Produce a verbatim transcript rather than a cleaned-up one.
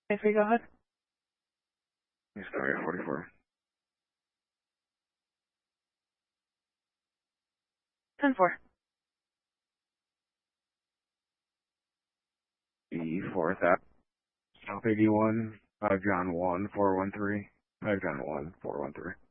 If we go ahead. Starry forty-four. ten four. E fourth app. South eighty-one, five John one, four one three. five John one, four one three.